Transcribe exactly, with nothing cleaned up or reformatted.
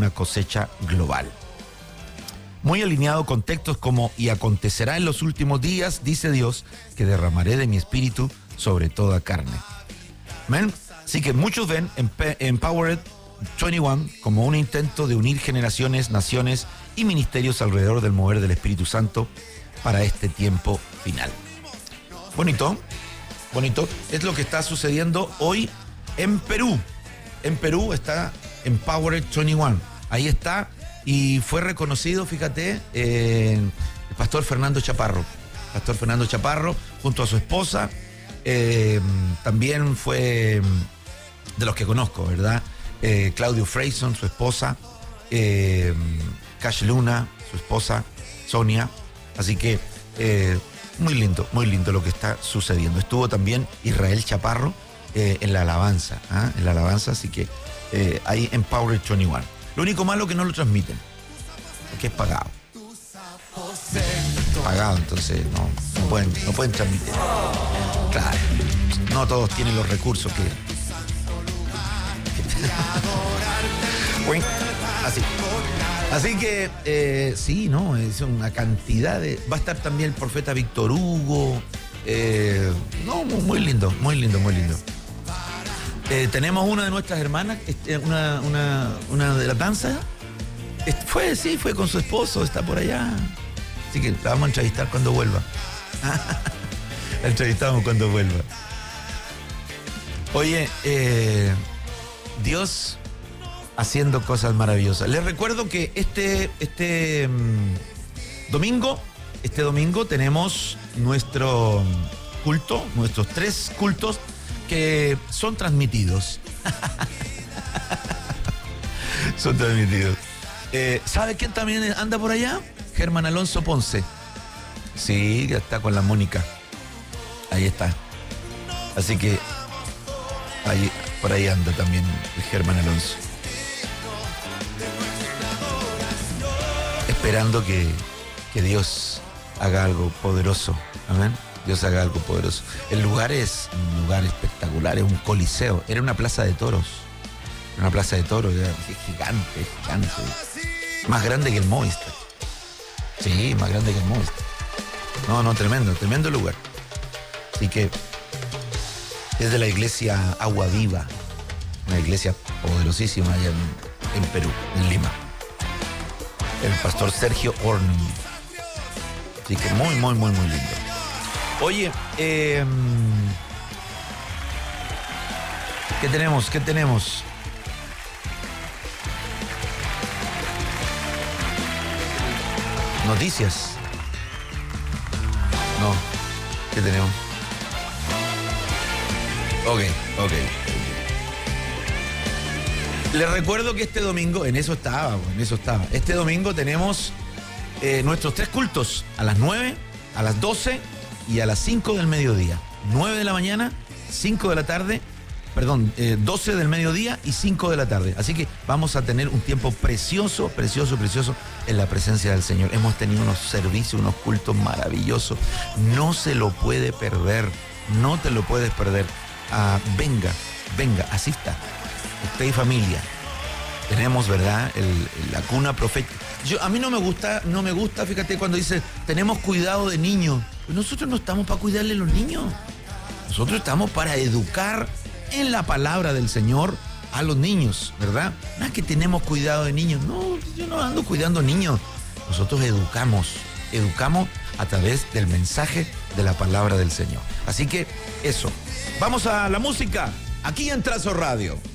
una cosecha global. Muy alineado con textos como y acontecerá en los últimos días, dice Dios, que derramaré de mi espíritu sobre toda carne. ¿Ven? Así que muchos ven Empowered veintiuno como un intento de unir generaciones, naciones y ministerios alrededor del mover del Espíritu Santo para este tiempo final. Bonito, bonito. Es lo que está sucediendo hoy en Perú. En Perú está Empowered veintiuno. Ahí está. Y fue reconocido, fíjate, eh, el pastor Fernando Chaparro. Pastor Fernando Chaparro, junto a su esposa. Eh, también fue de los que conozco, ¿verdad? Eh, Claudio Freyson, su esposa. Eh, Cash Luna, su esposa, Sonia. Así que eh, muy lindo, muy lindo lo que está sucediendo. Estuvo también Israel Chaparro eh, en la alabanza, ¿eh? en la alabanza, así que eh, ahí Empowered veintiuno. Lo único malo es que no lo transmiten, porque es pagado. Pagado, entonces no, no, pueden, no pueden transmitir. Claro, no todos tienen los recursos que... Así. Así que, eh, sí, ¿no? Es una cantidad de... Va a estar también el profeta Víctor Hugo. Eh, no, muy lindo, muy lindo, muy lindo. Eh, tenemos una de nuestras hermanas, una, una, una de las danzas. Fue, sí, fue con su esposo, está por allá. Así que la vamos a entrevistar cuando vuelva. La entrevistamos cuando vuelva. Oye, eh, Dios haciendo cosas maravillosas. Les recuerdo que este, este um, domingo, este domingo tenemos nuestro culto, nuestros tres cultos que son transmitidos. Son transmitidos. Eh, ¿Sabe quién también anda por allá? Germán Alonso Ponce. Sí, ya está con la Mónica. Ahí está. Así que ahí, por ahí anda también el Germán Alonso. Esperando que, que Dios haga algo poderoso. Amén. Dios haga algo poderoso. El lugar es un lugar espectacular, es un coliseo. Era una plaza de toros. Una plaza de toros, era gigante, gigante. Más grande que el Movistar. Sí, más grande que el Movistar. No, no, tremendo, tremendo lugar. Así que es de la iglesia Agua Viva, una iglesia poderosísima allá en, en Perú, en Lima. El pastor Sergio Orning. Así que muy, muy, muy, muy lindo. Oye, eh, ¿qué tenemos? ¿Qué tenemos? Noticias. No, ¿qué tenemos? Ok, ok. Les recuerdo que este domingo, en eso estaba, en eso estaba. Este domingo tenemos eh, nuestros tres cultos a las nueve, a las doce y a las cinco del mediodía. nueve de la mañana, cinco de la tarde, perdón, eh, doce del mediodía y cinco de la tarde. Así que vamos a tener un tiempo precioso, precioso, precioso en la presencia del Señor. Hemos tenido unos servicios, unos cultos maravillosos. No se lo puede perder, no te lo puedes perder. Ah, venga, venga, asista. Usted y familia. Tenemos, ¿verdad? El, el, la cuna profética. Yo, a mí no me gusta, no me gusta, fíjate, cuando dice, tenemos cuidado de niños. Pues nosotros no estamos para cuidarle a los niños. Nosotros estamos para educar en la palabra del Señor a los niños, ¿verdad? No es que tenemos cuidado de niños. No, yo no ando cuidando niños. Nosotros educamos, educamos a través del mensaje de la palabra del Señor. Así que eso. Vamos a la música, aquí en Trazo Radio.